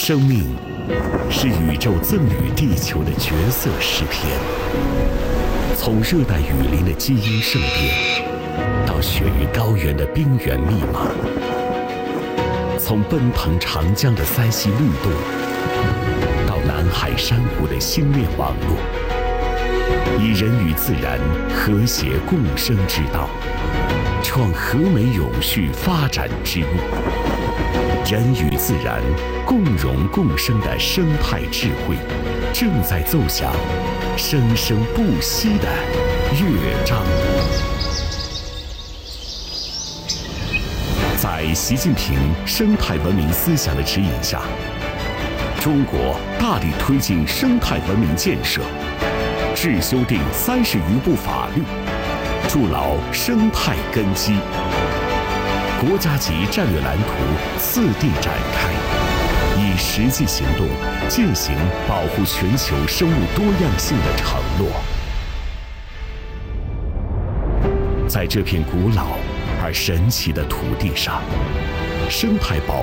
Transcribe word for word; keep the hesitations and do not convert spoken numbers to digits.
生命是宇宙赠予地球的绝色诗篇，从热带雨林的基因盛变，到雪域高原的冰原密码，从奔腾长江的三溪律动，到南海珊瑚的星链网络，以人与自然和谐共生之道，创和美永续发展之路。人与自然共荣共生的生态智慧，正在奏响生生不息的乐章。在习近平生态文明思想的指引下，中国大力推进生态文明建设，制修订三十余部法律，筑牢生态根基。国家级战略蓝图次第展开，以实际行动践行保护全球生物多样性的承诺。在这片古老而神奇的土地上，生态保